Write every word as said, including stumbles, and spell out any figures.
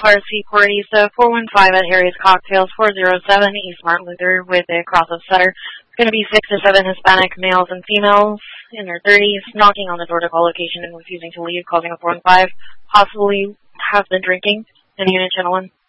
Car C Corisa, four one five at Harry's Cocktails, four zero seven East Martin Luther with a cross of Sutter. It's going to be six or seven Hispanic males and females in their thirties, knocking on the door to call location and refusing to leave, causing a four one five, possibly have been drinking. Any unit, gentlemen.